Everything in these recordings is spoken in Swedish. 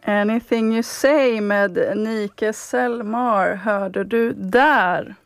Anything You Say med Nike Selmar hörde du där.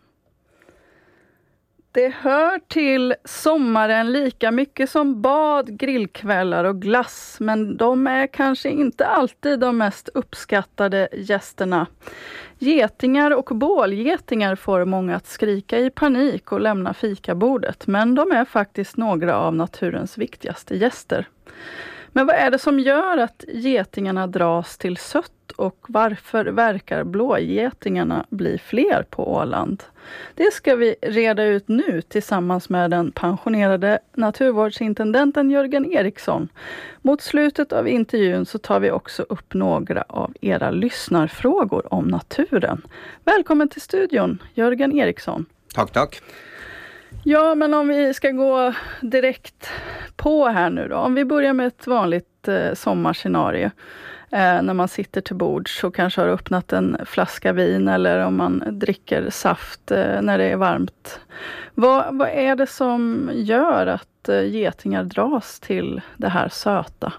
Det hör till sommaren lika mycket som bad, grillkvällar och glass, men de är kanske inte alltid de mest uppskattade gästerna. Getingar och bålgetingar får många att skrika i panik och lämna fikabordet, men de är faktiskt några av naturens viktigaste gäster. Men vad är det som gör att getingarna dras till sött och varför verkar blågetingarna bli fler på Åland? Det ska vi reda ut nu tillsammans med den pensionerade naturvårdsintendenten Jörgen Eriksson. Mot slutet av intervjun så tar vi också upp några av era lyssnarfrågor om naturen. Välkommen till studion, Jörgen Eriksson. Tack. Ja, men om vi ska gå direkt på här nu då. Om vi börjar med ett vanligt sommarscenario. När man sitter till bords och kanske har öppnat en flaska vin eller om man dricker saft när det är varmt. Vad är det som gör att getingar dras till det här söta?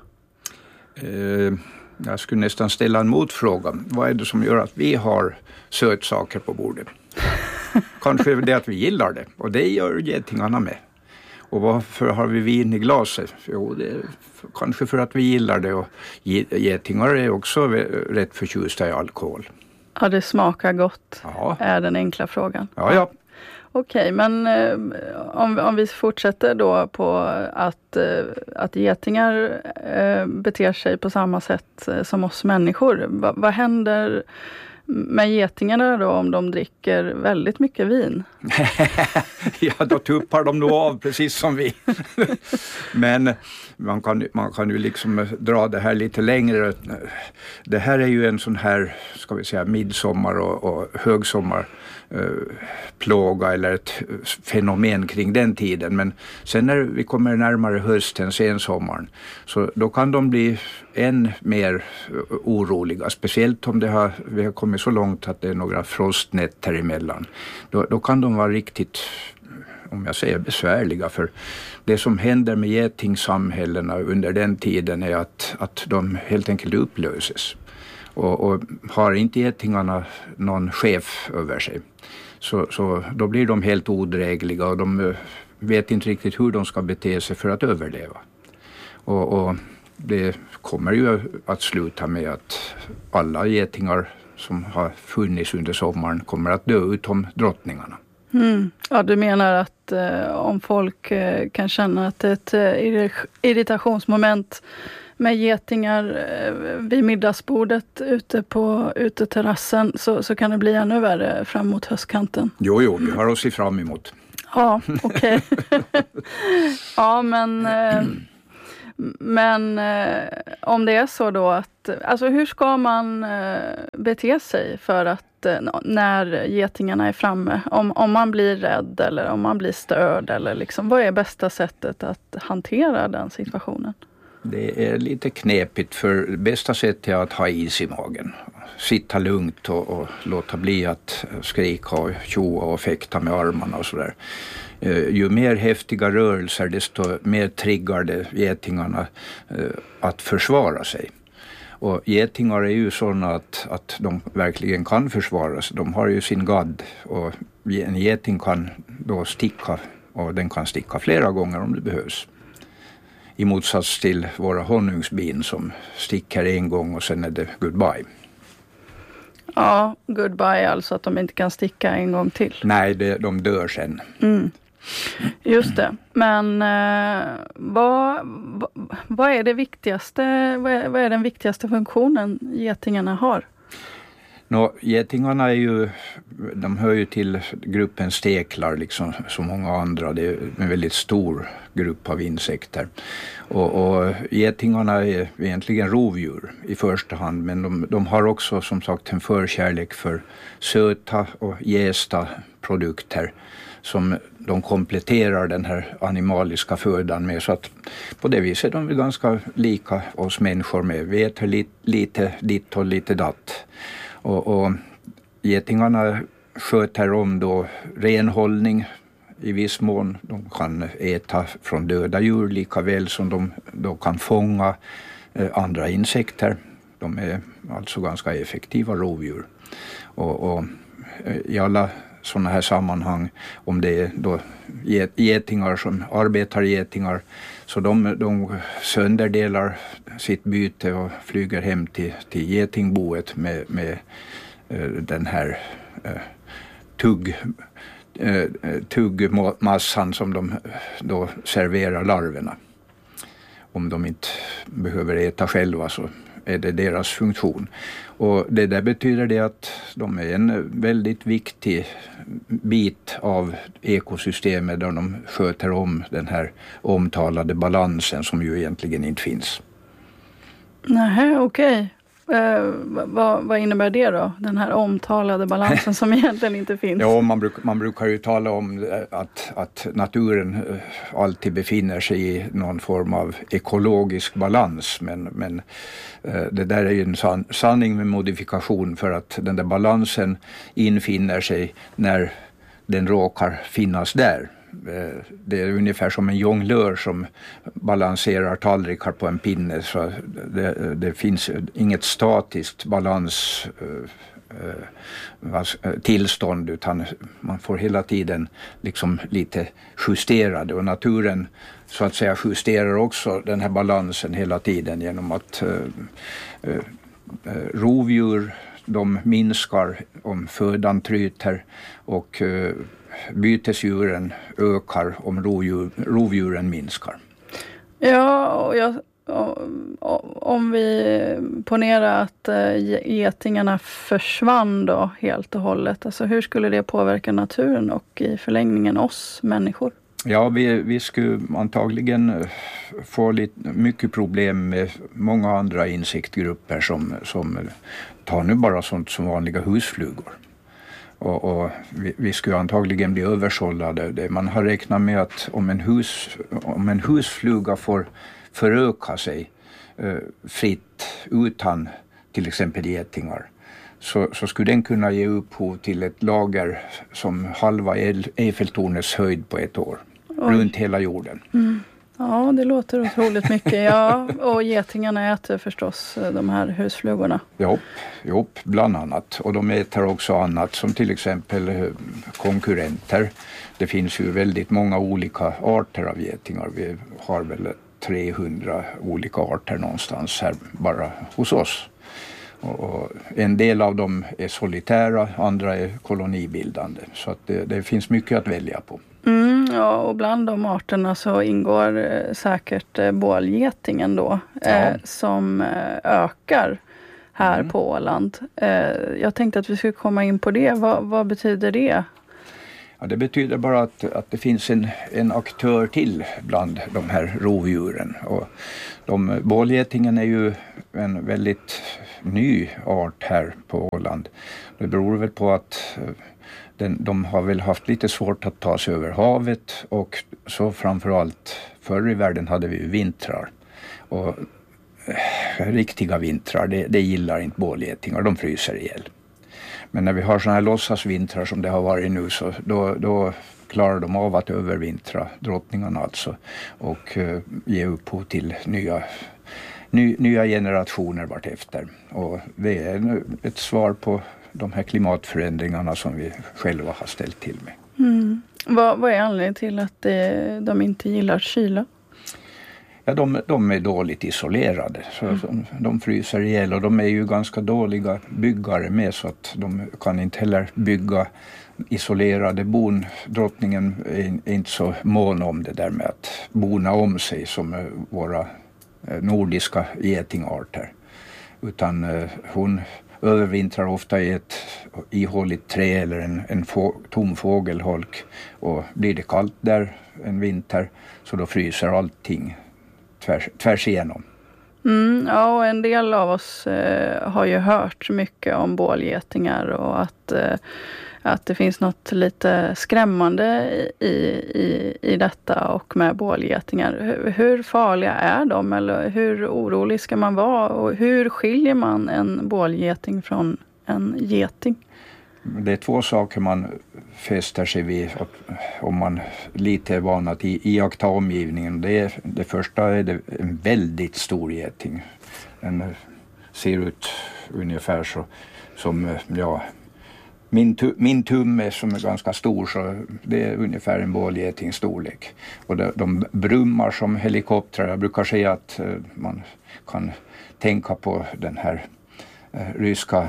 Jag skulle nästan ställa en motfråga. Vad är det som gör att vi har sötsaker på bordet? Kanske det att vi gillar det, och det gör getingarna med. Och varför har vi vin i glaset? Jo, det är kanske för att vi gillar det, och getingar är också rätt förtjusta i alkohol. Ja, det smakar gott, ja. Är den enkla frågan. Ja. Okej, men om vi fortsätter då på att getingar beter sig på samma sätt som oss människor. Vad händer med getingarna då om de dricker väldigt mycket vin? Ja, då tuppar de nog av precis som vi. Men man kan ju liksom dra det här lite längre. Det här är ju en sån här, ska vi säga, midsommar och högsommar plåga eller ett fenomen kring den tiden. Men sen när vi kommer närmare hösten, sensommaren, så då kan de bli än mer oroliga. Speciellt om vi har kommit så långt att det är några frostnätter emellan. Då kan de vara riktigt, om jag säger, besvärliga. För det som händer med getingsamhällena under den tiden är att de helt enkelt upplöses. Och har inte getingarna någon chef över sig, så då blir de helt odrägliga och de vet inte riktigt hur de ska bete sig för att överleva. Och det kommer ju att sluta med att alla getingar som har funnits under sommaren kommer att dö utom drottningarna. Ja, du menar att om folk kan känna att det är ett irritationsmoment med getingar vid middagsbordet ute på uteterrassen, så kan det bli ännu värre fram mot höstkanten. Jo, vi har oss fram emot. Ja, okej. Ja, men om det är så då att, alltså hur ska man bete sig för att när getingarna är framme, om man blir rädd eller om man blir störd, eller liksom, vad är bästa sättet att hantera den situationen? Det är lite knepigt, för bästa sättet är att ha is i magen. Sitta lugnt och låta bli att skrika och tjoa och fäkta med armarna och sådär. Ju mer häftiga rörelser, desto mer triggar det getingarna att försvara sig. Och getingar är ju sådana att de verkligen kan försvara sig. De har ju sin gadd, och en geting kan då sticka, och den kan sticka flera gånger om det behövs. I motsats till våra honungsbin som sticker en gång och sen är det goodbye. Ja, goodbye, alltså att de inte kan sticka en gång till. Nej, de dör sen. Just det. Men vad är det viktigaste? Vad är den viktigaste funktionen getingarna har? Getingarna de hör ju till gruppen steklar, liksom så många andra. Det är en väldigt stor grupp av insekter. Och getingarna är egentligen rovdjur i första hand, men de har också som sagt en förkärlek för söta och jästa produkter som de kompletterar den här animaliska födan med. Så att på det viset är de ganska lika oss människor med. Vi äter lite ditt och lite datt. Och getingarna sköter om då renhållning i viss mån. De kan äta från döda djur lika väl som de då kan fånga andra insekter De är alltså ganska effektiva rovdjur. Och i alla sådana här sammanhang, om det är då getingar som arbetar getingar, så de sönderdelar sitt byte och flyger hem till getingboet med den här tuggmassan som de då serverar larverna. Om de inte behöver äta själva så är det deras funktion. Och det där betyder det att de är en väldigt viktig bit av ekosystemet där de sköter om den här omtalade balansen som ju egentligen inte finns. Nej, okej. Vad innebär det då? Den här omtalade balansen som egentligen inte finns? Ja, man brukar ju tala om att naturen alltid befinner sig i någon form av ekologisk balans. Men det där är ju en sanning med modifikation, för att den där balansen infinner sig när den råkar finnas där. Det är ungefär som en jonglör som balanserar tallrikar på en pinne, så det finns inget statiskt tillstånd, utan man får hela tiden liksom lite justera det, och naturen så att säga justerar också den här balansen hela tiden genom att rovdjur, de minskar om födan tryter, och bytesdjuren ökar om rovdjuren minskar. Ja, om vi ponerar att getingarna försvann då helt och hållet, alltså hur skulle det påverka naturen och i förlängningen oss människor? Ja, vi skulle antagligen få mycket problem med många andra insektgrupper som tar nu bara sånt som vanliga husflugor. Och vi skulle antagligen bli översållade. Man har räknat med att om en husfluga får föröka sig fritt utan till exempel getingar, så skulle den kunna ge upphov till ett lager som halva Eiffeltornets höjd på ett år. Oj. Runt hela jorden. Mm. Ja, det låter otroligt mycket. Ja, och getingarna äter förstås de här husflugorna. Jo, bland annat. Och de äter också annat, som till exempel konkurrenter. Det finns ju väldigt många olika arter av getingar. Vi har väl 300 olika arter någonstans här bara hos oss. Och en del av dem är solitära, andra är kolonibildande. Så att det finns mycket att välja på. Ja, och bland de arterna så ingår säkert bålgetingen då, som ökar här på Åland. Jag tänkte att vi skulle komma in på det. Vad betyder det? Ja, det betyder bara att det finns en aktör till bland de här rovdjuren. Och bålgetingen är ju en väldigt ny art här på Åland. Det beror väl på att de har väl haft lite svårt att ta sig över havet, och så framförallt förr i världen hade vi ju vintrar. Och riktiga vintrar, det gillar inte bålgetingar, de fryser ihjäl. Men när vi har såna här låtsasvintrar som det har varit nu, så då klarar de av att övervintra, drottningarna alltså, och ge upphov till nya generationer vartefter. Och det är ett svar på de här klimatförändringarna som vi själva har ställt till med. Mm. Vad är anledningen till att de inte gillar kyla? Ja, de är dåligt isolerade, så de fryser ihjäl, och de är ju ganska dåliga byggare med, så att de kan inte heller bygga isolerade bon. Drottningen är inte så mån om det där med att bona om sig som våra nordiska getingarter, utan hon övervintrar ofta i ett ihåligt trä eller en tom fågelholk, och blir det kallt där en vinter så då fryser allting tvärs igenom. Ja, och en del av oss har ju hört mycket om bålgetingar, och att det finns något lite skrämmande i detta och med bålgetingar. Hur farliga är de, eller hur orolig ska man vara, och hur skiljer man en bålgeting från en geting? Det är två saker man fäster sig vid om man lite är van att iaktta omgivningen. Det första är en väldigt stor geting. En ser ut ungefär så som min tumme som är ganska stor, så det är ungefär en bålgetings storlek. Och de brummar som helikoptrar. Jag brukar säga att man kan tänka på den här ryska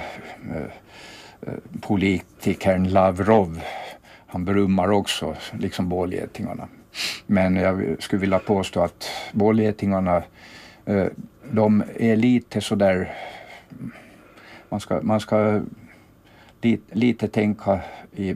politikern Lavrov. Han brummar också, liksom bålgetingarna. Men jag skulle vilja påstå att bålgetingarna, de är lite sådär, man ska lite tänka i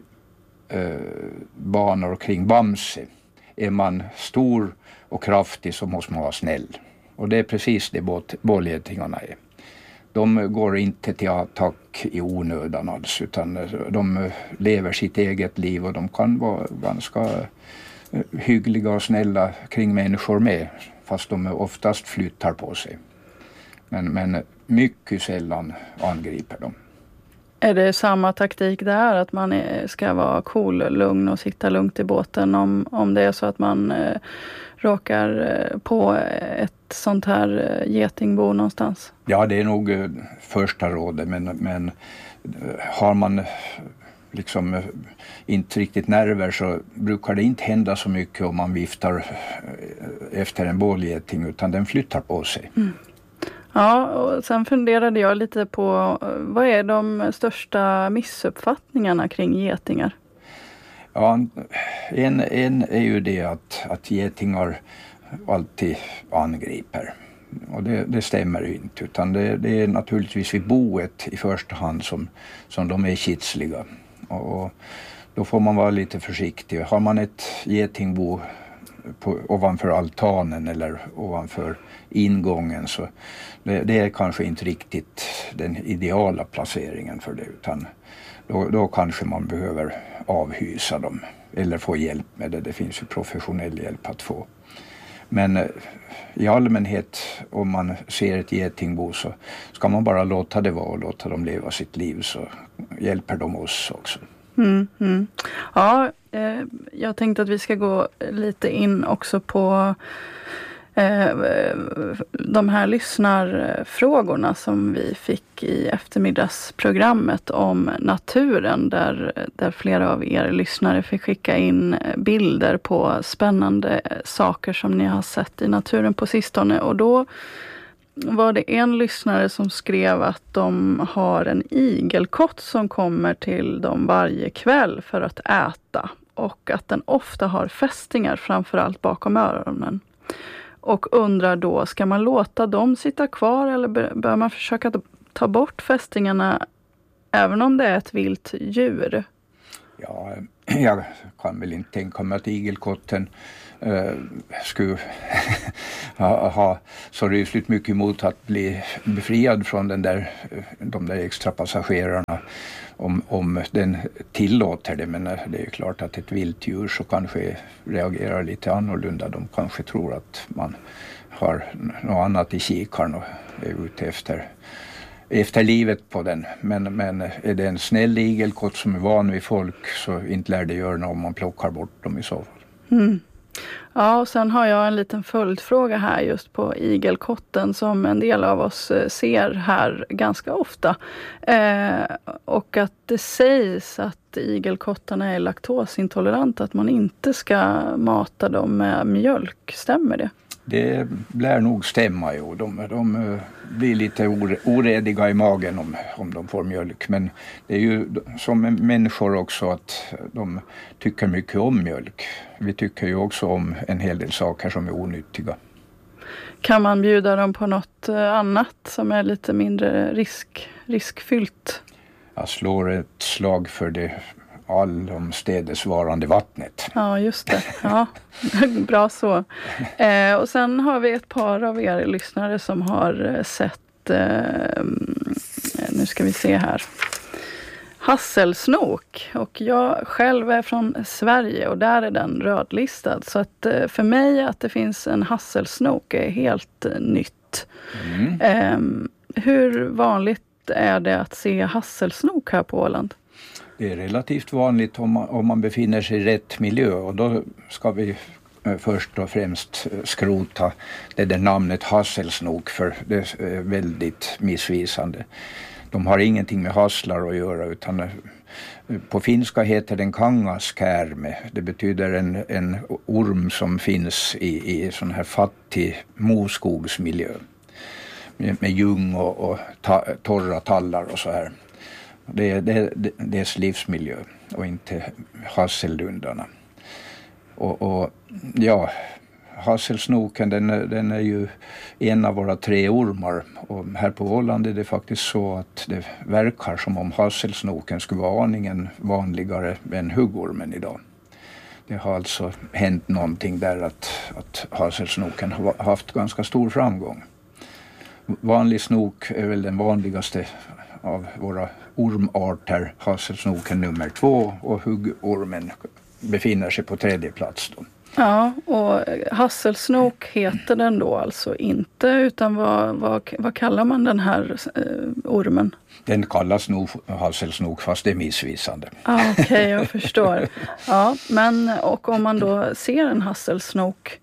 banor kring Bamse. Är man stor och kraftig så måste man vara snäll. Och det är precis det bålgetingarna är. De går inte till attack i onödan alls, utan de lever sitt eget liv och de kan vara ganska hyggliga och snälla kring människor med, fast de oftast flyttar på sig. Men mycket sällan angriper dem. Är det samma taktik där, att man ska vara cool, lugn och sitta lugnt i båten om det är så att man råkar på ett sånt här getingbo någonstans? Ja, det är nog första rådet, men har man liksom inte riktigt nerver så brukar det inte hända så mycket om man viftar efter en bålgeting, utan den flyttar på sig. Mm. Ja, och sen funderade jag lite på vad är de största missuppfattningarna kring getingar? Ja, en är ju det att getingar alltid angriper. Och det stämmer ju inte, utan det är naturligtvis vid boet i första hand som de är kitsliga. Och då får man vara lite försiktig. Har man ett getingbo ovanför altanen eller ovanför ingången, så det är kanske inte riktigt den ideala placeringen för det, utan då kanske man behöver avhysa dem eller få hjälp med det. Det finns ju professionell hjälp att få. Men i allmänhet, om man ser ett getingbo, så ska man bara låta det vara och låta dem leva sitt liv, så hjälper de oss också. Ja, jag tänkte att vi ska gå lite in också på de här lyssnarfrågorna som vi fick i eftermiddagsprogrammet om naturen, där flera av er lyssnare fick skicka in bilder på spännande saker som ni har sett i naturen på sistone. Och då var det en lyssnare som skrev att de har en igelkott som kommer till dem varje kväll för att äta, och att den ofta har fästingar framförallt bakom öronen. Och undrar då, ska man låta dem sitta kvar eller bör man försöka ta bort fästingarna även om det är ett vilt djur? Ja, jag kan väl inte tänka mig att igelkotten skulle ha så rysligt mycket emot att bli befriad från de där extra passagerarna om den tillåter det. Men det är ju klart att ett vilt djur så kanske reagerar lite annorlunda. De kanske tror att man har något annat i kikaren och är ute efter livet på den. Men är det en snäll igelkott som är van vid folk, så inte lär det göra något om man plockar bort dem i så fall. Mm. Ja, och sen har jag en liten följdfråga här just på igelkotten som en del av oss ser här ganska ofta. Och att det sägs att igelkottarna är laktosintoleranta, att man inte ska mata dem med mjölk. Stämmer det? Det lär nog stämma, jo. De blir lite orediga i magen om de får mjölk. Men det är ju som människor också att de tycker mycket om mjölk. Vi tycker ju också om en hel del saker som är onyttiga. Kan man bjuda dem på något annat som är lite mindre riskfyllt? Jag slår ett slag för det allomstädesvarande vattnet. Ja, just det. Ja, bra så. Och sen har vi ett par av er lyssnare som har sett, nu ska vi se här, hasselsnok. Och jag själv är från Sverige och där är den rödlistad. Så att för mig att det finns en hasselsnok är helt nytt. Hur vanligt är det att se hasselsnok här på Åland? Det är relativt vanligt om man befinner sig i rätt miljö, och då ska vi först och främst skrota det där namnet hasselsnok, för det är väldigt missvisande. De har ingenting med hasslar att göra, utan på finska heter den kangaskärme. Det betyder en orm som finns i sån här fattig moskogsmiljö med ljung och torra tallar och så här. Det är dess livsmiljö och inte hassellundarna. Och ja, hasselsnoken den är ju en av våra 3 ormar, och här på Åland är det faktiskt så att det verkar som om hasselsnoken skulle vara aningen vanligare än huggormen idag. Det har alltså hänt någonting där att hasselsnoken har haft ganska stor framgång. Vanlig snok är väl den vanligaste av våra ormarter, hasselsnoken nummer 2, och huggormen befinner sig på 3:e plats då. Ja, och hasselsnok heter den då alltså inte, utan vad kallar man den här ormen? Den kallas nog hasselsnok, fast det är missvisande. Okej, jag förstår. Ja, men och om man då ser en hasselsnok,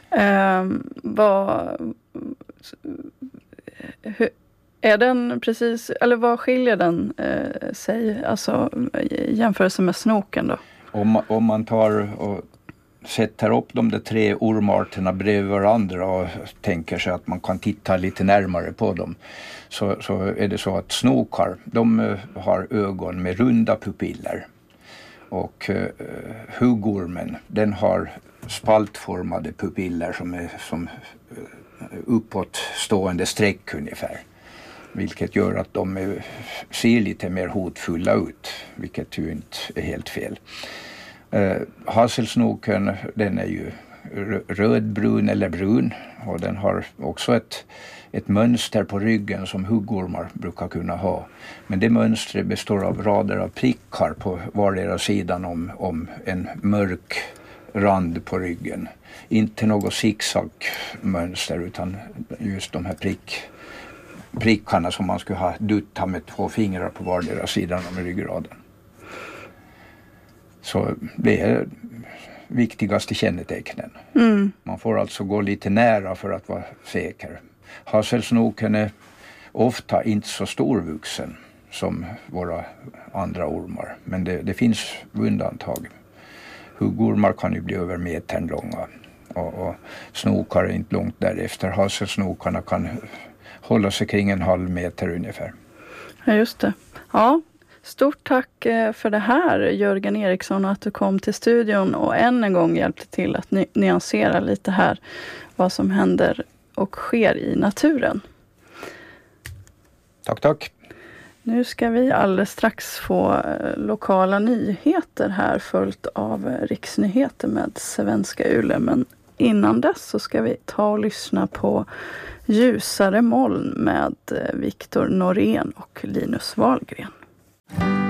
är den precis, eller vad skiljer den sig, alltså i jämförelse med snoken då? Om man tar och sätter upp de där 3 ormarterna bredvid varandra och tänker sig att man kan titta lite närmare på dem, så är det så att snokar, de har ögon med runda pupiller, och huggormen, den har spaltformade pupiller som är som uppåtstående streck ungefär, vilket gör att de ser lite mer hotfulla ut, vilket ju inte är helt fel. Hasselsnoken, den är ju rödbrun eller brun, och den har också ett mönster på ryggen som huggormar brukar kunna ha. Men det mönstret består av rader av prickar på vardera sidan om en mörk rand på ryggen. Inte något zigzag-mönster, utan just de här prickarna som man skulle ha duttat med 2 fingrar på vardera sidan om ryggraden. Så det är viktigaste kännetecknen. Man får alltså gå lite nära för att vara säker. Hasselsnoken är ofta inte så storvuxen som våra andra ormar, men det finns undantag. Huggormar kan ju bli över metern långa, och snokar är inte långt därefter. Hasselsnokarna kan hålla sig kring 1/2 meter ungefär. Ja, just det. Ja. Stort tack för det här, Jörgen Eriksson, att du kom till studion och än en gång hjälpte till att nyansera lite här vad som händer och sker i naturen. Tack. Nu ska vi alldeles strax få lokala nyheter här, följt av riksnyheter med Svenska Yle. Men innan dess så ska vi ta och lyssna på Ljusare moln med Viktor Norén och Linus Wahlgren.